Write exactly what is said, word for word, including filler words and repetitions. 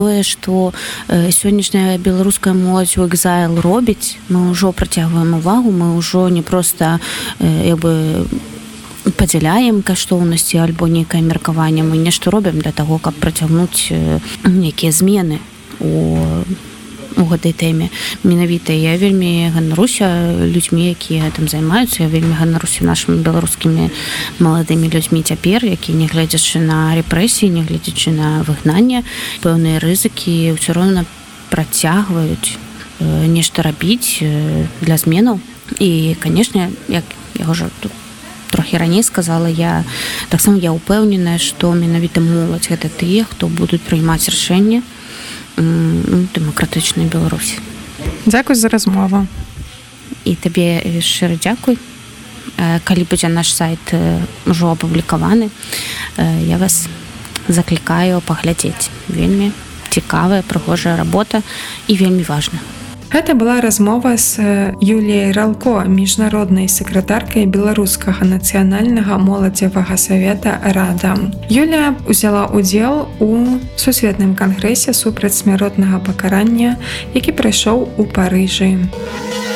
Тое, што сённяшняя беларуская моладзь у экзайл робіць, мы ўжо працягваем увагу, мы ўжо не проста як бы падзяляем каштоўнасці альбо нейкае меркаванне, мы нешта робім для таго, каб працягнуць нейкія змены у у гэтай тэме. Менавіта я вельмі ганаруся людзьмі, якія там займаюцца, я вельмі ганаруся нашымі беларускімі маладымі людзьмі цяпер, якія, не гледзячы на рэпрэсіі, не гледзячы на выгнанне, пэўныя рызыкі ўсё роўна працягваюць нешта рабіць для зменаў. І, канешне, як я ўжо тут трохі раней сказала, я таксама я ўпэўненая, што менавіта моладзь гэта тыя, хто будуць прыймаць рашэнне дэмакратычнай Беларусі. Дзякуй за размову. І табе шчыра дзякуй. Калі будзе наш сайт ужо апублікаваны, я вас заклікаю паглядзець. Вельмі цікавая, прыгожая работа і вельмі важна. Гэта была размова з Юліяй Ралко, міжнароднай сакратаркай беларускага нацыянальнага моладзевага савета «Рада». Юлія ўзяла ўдзел у сусветным кангрэсе супраць смяротнага пакарання, які прайшоў у Парыжы.